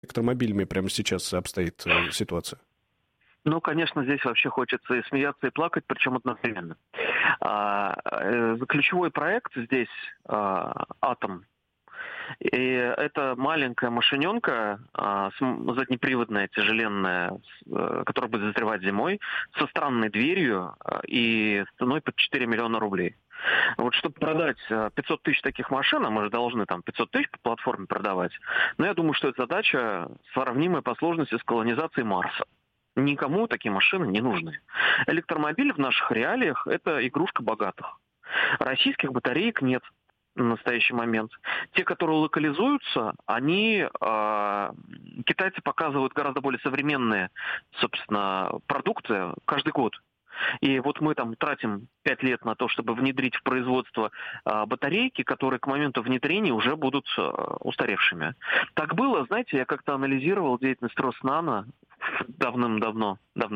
электромобилями прямо сейчас обстоит ситуация? Ну, конечно, здесь вообще хочется и смеяться, и плакать, причем одновременно. Ключевой проект здесь «Атом». И это маленькая машиненка, заднеприводная, тяжеленная, которая будет застревать зимой, со странной дверью и ценой под 4 миллиона рублей. Вот чтобы продать 500 тысяч таких машин, а мы же должны там 500 тысяч по платформе продавать, но я думаю, что эта задача сравнимая по сложности с колонизацией Марса. Никому такие машины не нужны. Электромобиль в наших реалиях – это игрушка богатых. Российских батареек нет на настоящий момент. Те, которые локализуются, они, китайцы показывают гораздо более современные, собственно, продукты каждый год. И вот мы там тратим 5 лет на то, чтобы внедрить в производство батарейки, которые к моменту внедрения уже будут устаревшими. Так было, знаете, я как-то анализировал деятельность Роснано давным-давно.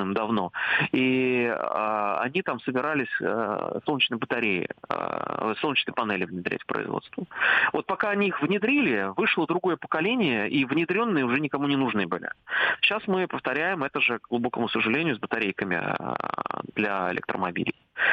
И они там собирались солнечные батареи, солнечные панели внедрять в производство. Вот пока они их внедрили, вышло другое поколение, и внедренные уже никому не нужны были. Сейчас мы повторяем это же, к глубокому сожалению, с батарейками для электромобилей.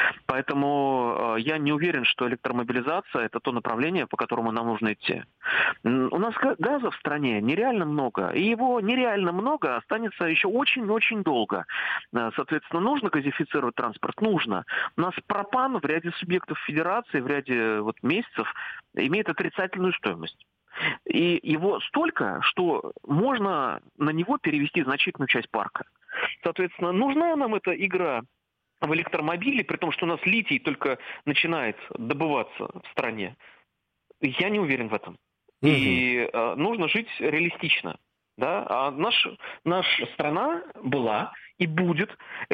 Поэтому я не уверен, что электромобилизация – это то направление, по которому нам нужно идти. У нас газа в стране нереально много, и его нереально много останется еще очень-очень долго. Соответственно, нужно газифицировать транспорт? Нужно. У нас пропан в ряде субъектов федерации, в ряде месяцев имеет отрицательную стоимость. И его столько, что можно на него перевести значительную часть парка. Соответственно, нужна нам эта игра в электромобиле, при том, что у нас литий только начинает добываться в стране. Я не уверен в этом. И нужно жить реалистично. Да? А наша страна была и будет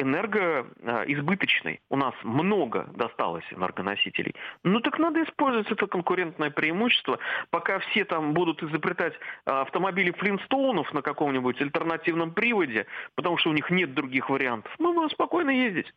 энергоизбыточной. У нас много досталось энергоносителей. Ну так надо использовать это конкурентное преимущество, пока все там будут изобретать автомобили Флинстоунов на каком-нибудь альтернативном приводе, потому что у них нет других вариантов. Мы можем спокойно ездить.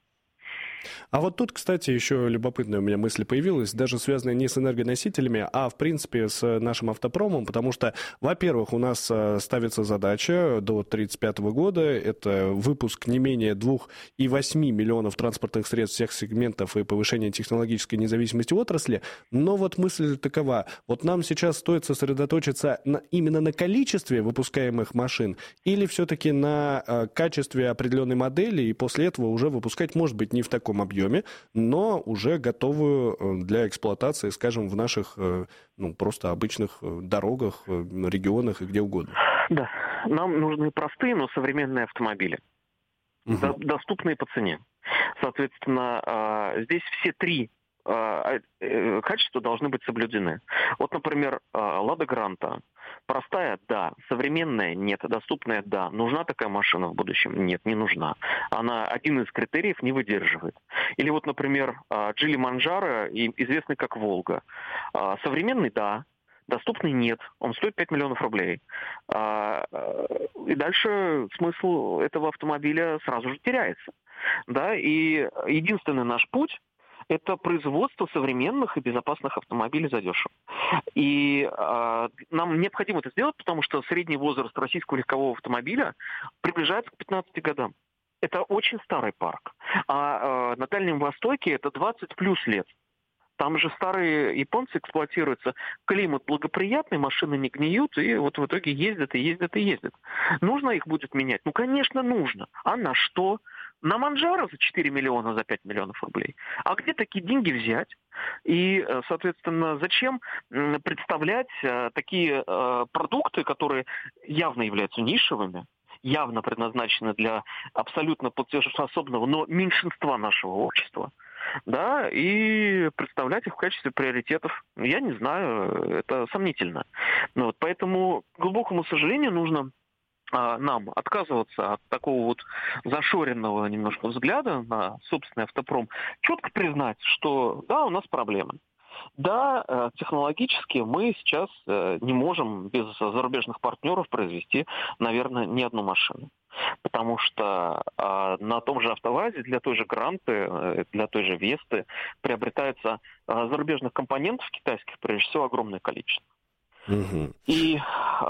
А вот тут, кстати, еще любопытная у меня мысль появилась, даже связанная не с энергоносителями, а, в принципе, с нашим автопромом, потому что, во-первых, у нас ставится задача до 1935 года, это выпуск не менее 2,8 миллионов транспортных средств всех сегментов и повышение технологической независимости отрасли, но вот мысль такова, вот нам сейчас стоит сосредоточиться именно на количестве выпускаемых машин или все-таки на качестве определенной модели, и после этого уже выпускать, может быть, не в таком объеме, но уже готовую для эксплуатации, скажем, в наших просто обычных дорогах, регионах и где угодно. Да, нам нужны простые, но современные автомобили, доступные по цене. Соответственно, здесь все три качества должны быть соблюдены. Вот, например, Лада Гранта. Простая – да. Современная – нет. Доступная – да. Нужна такая машина в будущем? Нет, не нужна. Она один из критериев не выдерживает. Или вот, например, Джили Манджаро, известный как Волга. Современный – да. Доступный – нет. Он стоит 5 миллионов рублей. И дальше смысл этого автомобиля сразу же теряется. Да? И единственный наш путь – это производство современных и безопасных автомобилей задешево. И нам необходимо это сделать, потому что средний возраст российского легкового автомобиля приближается к 15 годам. Это очень старый парк. А на Дальнем Востоке это 20 плюс лет. Там же старые японцы эксплуатируются. Климат благоприятный, машины не гниют, и вот в итоге ездят и ездят и ездят. Нужно их будет менять? Ну, конечно, нужно. А на что? На Манджаро за 4 миллиона, за 5 миллионов рублей. А где такие деньги взять? И, соответственно, зачем представлять такие продукты, которые явно являются нишевыми, явно предназначены для абсолютно платежеспособного, но меньшинства нашего общества, да, и представлять их в качестве приоритетов? Я не знаю, это сомнительно. Вот, поэтому, к глубокому сожалению, нужно нам отказываться от такого вот зашоренного немножко взгляда на собственный автопром, четко признать, что да, у нас проблемы. Да, технологически мы сейчас не можем без зарубежных партнеров произвести, наверное, ни одну машину. Потому что на том же АвтоВАЗе для той же Гранты, для той же Весты приобретается зарубежных компонентов китайских, прежде всего, огромное количество. И